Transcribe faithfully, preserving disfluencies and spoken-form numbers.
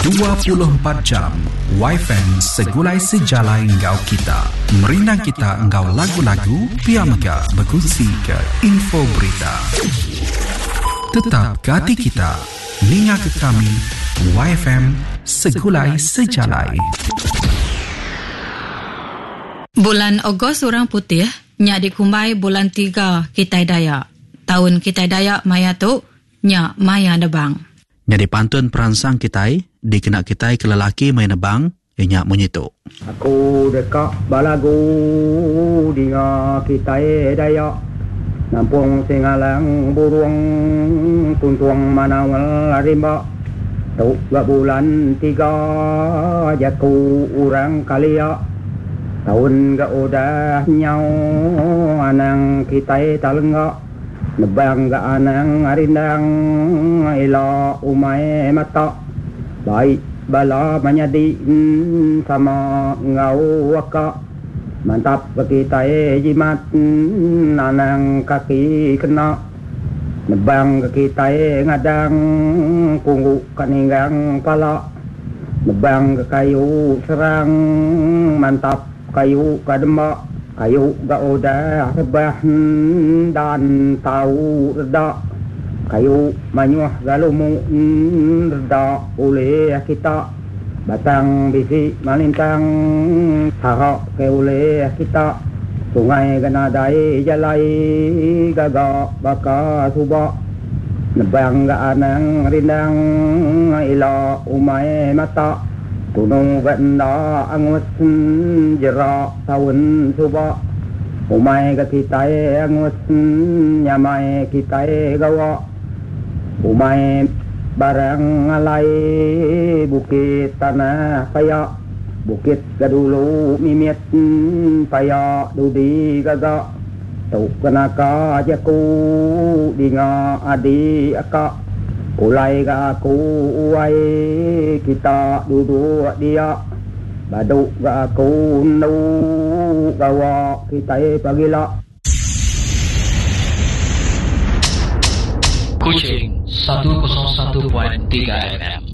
dua puluh empat jam Y F M segulai sejalai engkau kita. Merinang kita engkau lagu-lagu, pia mega berkongsi ke info berita. Tetap ke hati kita, ninga ke kami Y F M segulai sejalai. Bulan Ogos orang putih, nya dikumbai bulan tiga Kitai Dayak. Tahun Kitai Dayak maya tu, nya maya nebang. Nya dipantun peransang Kitai, dikena Kitai ke lelaki main nebang, inya menyitu. Aku dekat balagu dinga Kitai Dayak. Nampung singalang burung tuntuang manawal rimba. Tu gak bulan tiga jaku orang kalia. Tahun gak udah nyau anang Kitai talenggak. Nebang ga anang arindang ila umay mata. Baik bala manyadi sama ngau waka. Mantap kita jimat anang kaki kena. Nebang kita ngadang kunggu kaninggang pala. Nebang kayu serang mantap kayu kadembak. Kayu gak udah rebah dan tahu reda. Kayu manyuah galumu reda oleh kita. Batang bisi malintang tahak ke oleh kita. Sungai ganadai jalai gagak baka subak. Nebang gak anang rindang ila umay mata. Tunong ganda angus jerak tahun subak. Umay ka kitay angus nyamay kitay gawa. Umay barang alay bukit tanah paya. Bukit kadulu mimit paya dudi gaga. Tuk kanaka jaku dinga adi aka. Ulai ga aku uai kita duduk dia. Baduk ga aku nu gawa kita pagila. Kuching seratus satu tiga F M.